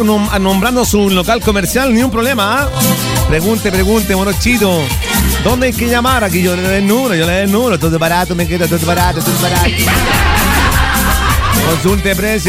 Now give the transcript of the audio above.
nombrando su local comercial, ni un problema, Pregunte, morochito. ¿Dónde hay que llamar? Aquí yo le doy el número, todo barato, me queda todo barato. Consulte precio.